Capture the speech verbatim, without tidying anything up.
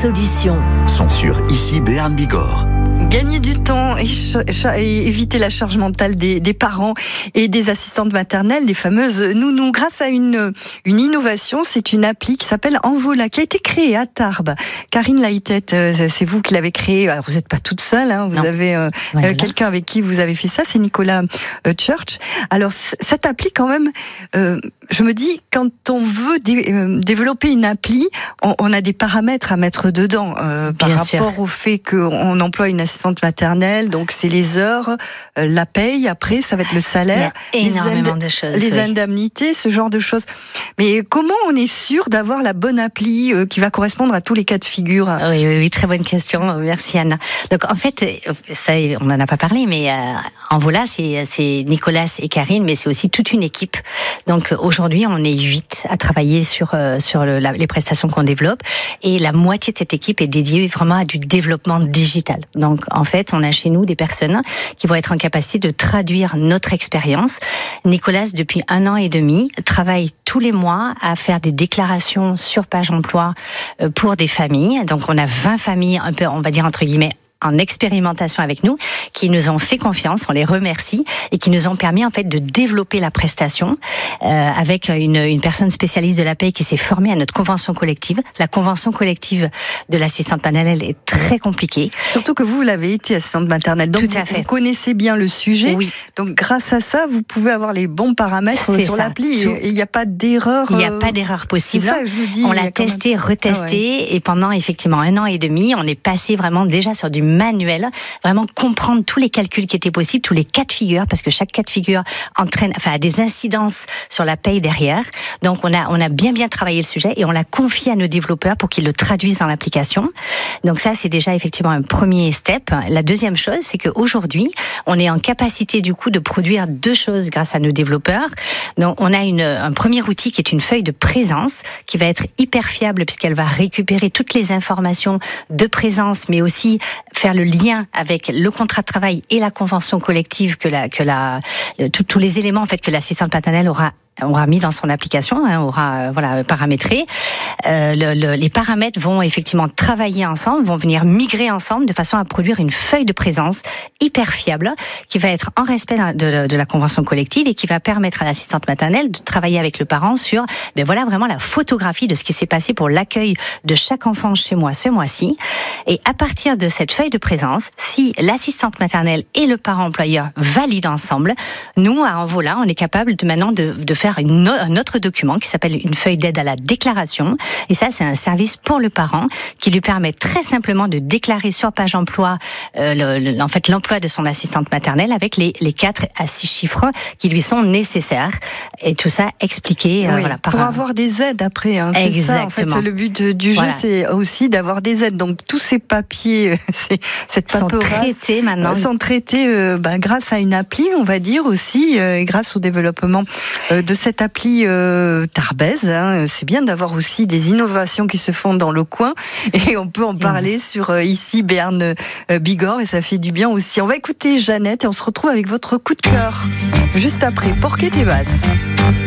solutions sont sur Ici Béarn Bigorre. Gagner du temps et, ch- et éviter la charge mentale des, des parents et des assistantes maternelles, des fameuses nounous. Grâce à une, une innovation, c'est une appli qui s'appelle Envola, qui a été créée à Tarbes. Karine Laïtette, c'est vous qui l'avez créée. Alors, vous n'êtes pas toute seule, hein, vous non. avez euh, voilà. quelqu'un avec qui vous avez fait ça, c'est Nicolas euh, Church. Alors, c- cette appli, quand même, euh, je me dis, quand on veut dé- euh, développer une appli, on, on a des paramètres à mettre dedans euh, par Bien rapport sûr. au fait qu'on emploie une assistante maternelle, donc c'est les heures, euh, la paye, après ça va être le salaire, Il y a énormément les, de choses, les oui. indemnités, ce genre de choses. Mais comment on est sûr d'avoir la bonne appli euh, qui va correspondre à tous les cas de figure? Oui, oui, oui, très bonne question. Merci Anna. Donc en fait, ça, on n'en a pas parlé, mais euh, Envola, c'est, c'est Nicolas et Karine, mais c'est aussi toute une équipe. Donc aujourd'hui, on est huit à travailler sur euh, sur le, la, les prestations qu'on développe, et la moitié de cette équipe est dédiée vraiment à du développement digital. Donc en fait, on a chez nous des personnes qui vont être en capacité de traduire notre expérience. Nicolas, depuis un an et demi, travaille tous les mois à faire des déclarations sur Page Emploi pour des familles. Donc on a vingt familles, un peu, on va dire entre guillemets, en expérimentation avec nous, qui nous ont fait confiance, on les remercie, et qui nous ont permis en fait de développer la prestation euh, avec une, une personne spécialiste de la paie qui s'est formée à notre convention collective. La convention collective de l'assistante maternelle est très compliquée. Surtout que vous, vous l'avez été assistante maternelle, donc Tout à vous, fait. vous connaissez bien le sujet. Oui. Donc grâce à ça, vous pouvez avoir les bons paramètres C'est sur ça. l'appli Tout. et il n'y a pas d'erreur. Il n'y a euh, pas d'erreur possible. C'est ça que je me dis. On il y l'a a quand testé, même- retesté, Ah ouais. et pendant effectivement un an et demi, on est passé vraiment déjà sur du manuel, vraiment comprendre tous les calculs qui étaient possibles, tous les cas de figure, parce que chaque cas de figure entraîne, enfin, a des incidences sur la paye derrière. Donc, on a, on a bien, bien travaillé le sujet et on l'a confié à nos développeurs pour qu'ils le traduisent dans l'application. Donc ça, c'est déjà effectivement un premier step. La deuxième chose, c'est qu'aujourd'hui, on est en capacité du coup de produire deux choses grâce à nos développeurs. Donc, on a une, un premier outil qui est une feuille de présence qui va être hyper fiable puisqu'elle va récupérer toutes les informations de présence, mais aussi faire le lien avec le contrat de travail et la convention collective que la, que la, tous les éléments en fait que l'assistante maternelle aura aura mis dans son application, hein, aura euh, voilà paramétré. Euh, le, le, les paramètres vont effectivement travailler ensemble, vont venir migrer ensemble de façon à produire une feuille de présence hyper fiable qui va être en respect de, de, de la convention collective et qui va permettre à l'assistante maternelle de travailler avec le parent sur ben voilà vraiment la photographie de ce qui s'est passé pour l'accueil de chaque enfant chez moi ce mois-ci. Et à partir de cette feuille de présence, si l'assistante maternelle et le parent employeur valident ensemble, nous à Envola, on est capable de maintenant de, de faire une, un autre document qui s'appelle une feuille d'aide à la déclaration. Et ça, c'est un service pour le parent qui lui permet très simplement de déclarer sur Page Emploi euh, le, le, en fait l'emploi de son assistante maternelle avec les, les quatre à six chiffres qui lui sont nécessaires. Et tout ça expliqué euh, Oui, voilà, par pour un... avoir des aides après. Hein, c'est ça, en fait, c'est le but du Voilà. jeu, c'est aussi d'avoir des aides. Donc tous ces papiers, c'est, cette sont paperasse, traités maintenant. sont traités euh, bah, grâce à une appli, on va dire aussi, euh, et grâce au développement euh, de cette appli euh, tarbaise. Hein. C'est bien d'avoir aussi des innovations qui se font dans le coin et on peut en parler mmh. sur euh, Ici Béarn euh, Bigorre et ça fait du bien aussi. On va écouter Jeannette et on se retrouve avec votre coup de cœur juste après Porquet et Basse.